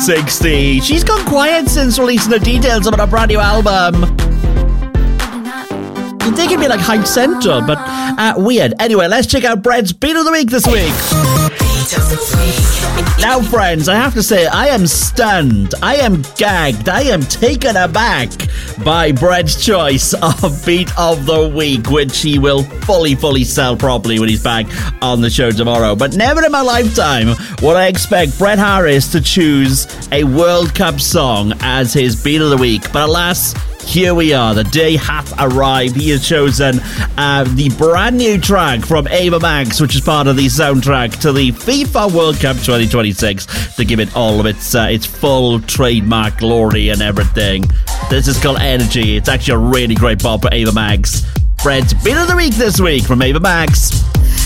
360. She's gone quiet since releasing the details about her brand new album. You'd think it'd be like Hype Central, but weird. Anyway, let's check out Brett's Beat of the Week this week. Now, friends, I have to say, I am stunned, I am gagged, I am taken aback by Brett's choice of Beat of the Week, which he will fully sell properly when he's back on the show tomorrow. But never in my lifetime would I expect Brett Harris to choose a World Cup song as his Beat of the Week. But alas, here we are. The day hath arrived. He has chosen the brand new track from Ava Max, which is part of the soundtrack to the FIFA World Cup 2026, to give it all of its full trademark glory and everything. This is called Energy. It's actually a really great bop for Ava Max. Brett's Beat of the Week this week from Ava Max.